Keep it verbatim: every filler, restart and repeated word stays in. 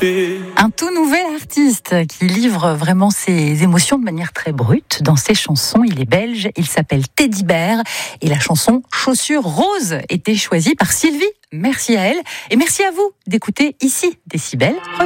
Un tout nouvel artiste qui livre vraiment ses émotions de manière très brute dans ses chansons. Il est belge, il s'appelle Teddy Bear et la chanson Chaussures Roses était choisie par Sylvie. Merci à elle et merci à vous d'écouter ici Décibel.